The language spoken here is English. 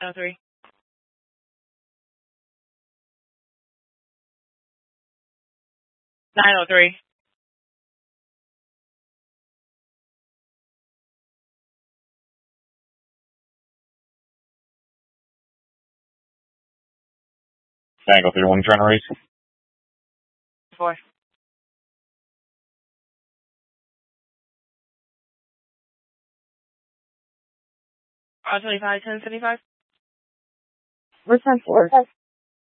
903. Tango 31 trying to race. 4. R25, 1075. Where's 10-4?